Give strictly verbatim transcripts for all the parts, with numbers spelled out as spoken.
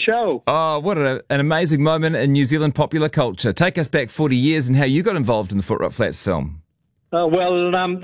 show. Oh, what a, an amazing moment in New Zealand popular culture. Take us back forty years and how you got involved in the Foot Rot Flats film. Uh, well, um,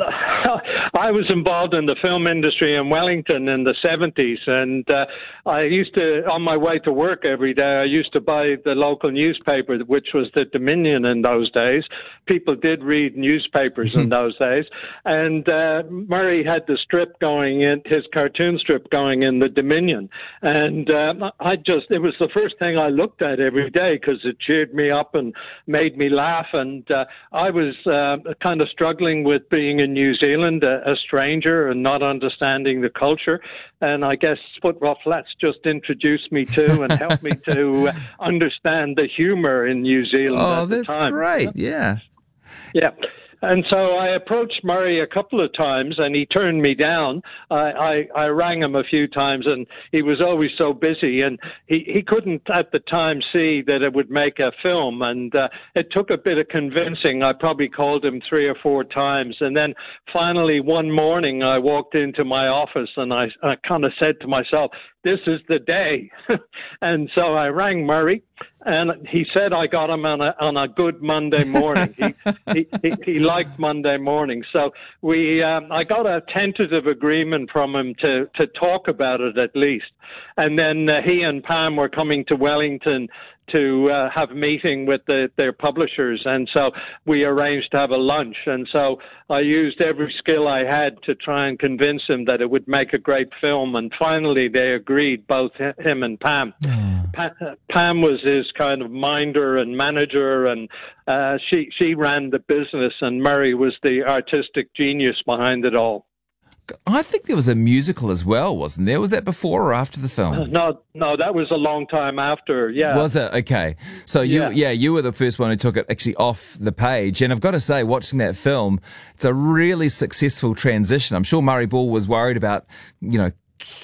I was involved in the film industry in Wellington in the seventies, and uh, I used to, on my way to work every day, I used to buy the local newspaper, which was the Dominion in those days. People did read newspapers in those days, and uh, Murray had the strip going in, his cartoon strip going in the Dominion, and uh, I just, it was the first thing I looked at every day because it cheered me up and made me laugh, and uh, I was uh, kind of struggling with being in New Zealand, a, a stranger, and not understanding the culture. And I guess Foot Rot Flats just introduced me to and helped me to uh, understand the humor in New Zealand Oh, at the that's time. great, yeah. Yeah. And so I approached Murray a couple of times, and he turned me down. I, I, I rang him a few times, and he was always so busy, and he, he couldn't at the time see that it would make a film. And uh, it took a bit of convincing. I probably called him three or four times. And then finally one morning I walked into my office, and I, I kind of said to myself, this is the day. And so I rang Murray, and he said I got him on a on a good Monday morning. he, he, he he liked Monday morning, so we um, I got a tentative agreement from him to to talk about it at least. And then uh, he and Pam were coming to Wellington to uh, have a meeting with the, their publishers, and so we arranged to have a lunch. And so I used every skill I had to try and convince him that it would make a great film. And finally, they agreed, both him and Pam. Mm. Pa- Pam was his kind of minder and manager, and uh, she she ran the business, and Murray was the artistic genius behind it all. I think there was a musical as well, wasn't there? Was that before or after the film? No, no, that was a long time after, yeah. Was it? Okay. So, you, yeah. yeah, you were the first one who took it actually off the page. And I've got to say, watching that film, it's a really successful transition. I'm sure Murray Ball was worried about, you know,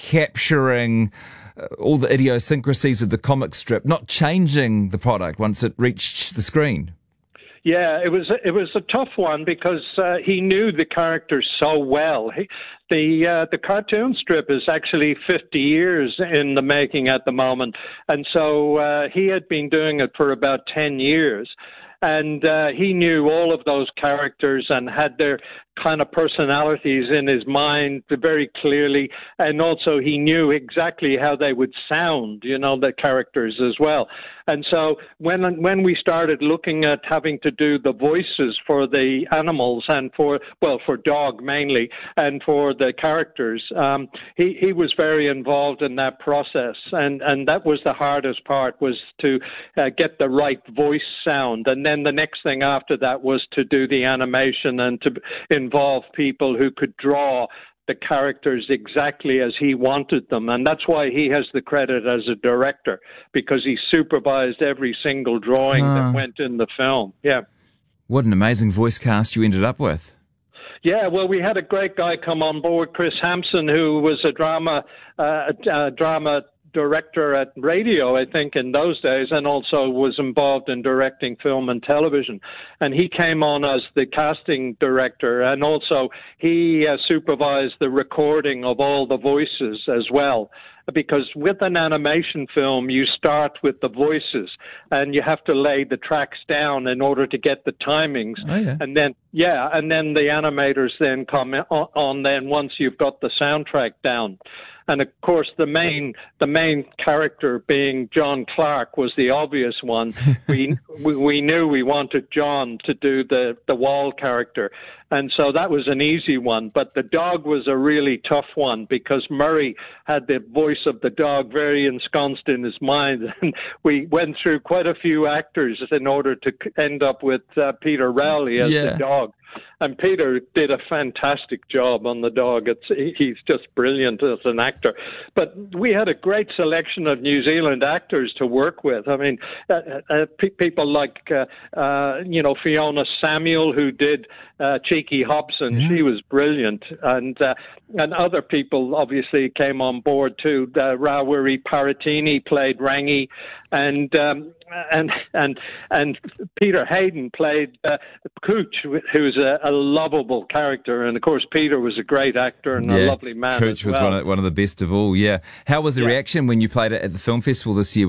capturing uh, all the idiosyncrasies of the comic strip, not changing the product once it reached the screen. Yeah, it was it was a tough one because uh, he knew the characters so well. He, the uh, the cartoon strip is actually fifty years in the making at the moment, and so uh, he had been doing it for about ten years. And uh, he knew all of those characters and had their kind of personalities in his mind very clearly. And also he knew exactly how they would sound, you know, the characters as well. And so when when we started looking at having to do the voices for the animals and for, well, for dog mainly, and for the characters, um, he, he was very involved in that process. And, and that was the hardest part, was to uh, get the right voice sound. And then the next thing after that was to do the animation and to involve people who could draw the characters exactly as he wanted them. And that's why he has the credit as a director, because he supervised every single drawing uh, that went in the film. Yeah. What an amazing voice cast you ended up with. Yeah, well, we had a great guy come on board, Chris Hampson, who was a drama uh, a drama director at radio, I think, in those days, and also was involved in directing film and television. And he came on as the casting director, and also he uh, supervised the recording of all the voices as well. Because with an animation film, you start with the voices and you have to lay the tracks down in order to get the timings. Oh, yeah. And then, yeah, and then the animators then come on, on then once you've got the soundtrack down. And of course, the main the main character being John Clark was the obvious one. we, we we knew we wanted John to do the the Wall character, and so that was an easy one. But the dog was a really tough one because Murray had the voice of the dog very ensconced in his mind, and we went through quite a few actors in order to end up with uh, Peter Rowley as yeah. the dog. And Peter did a fantastic job on the dog. It's, he's just brilliant as an actor. But we had a great selection of New Zealand actors to work with. I mean, uh, uh, pe- people like, uh, uh, you know, Fiona Samuel, who did uh, Cheeky Hobson. Yeah. She was brilliant. And uh, and other people obviously came on board too. Uh, Rawiri Paratini played Rangi. And um, and and and Peter Hayden played uh, Cooch, who's a, a lovable character, and of course Peter was a great actor and yeah, a lovely man. Cooch as well. was one of, one of the best of all. Yeah, how was the yeah. reaction when you played it at the film festival this year?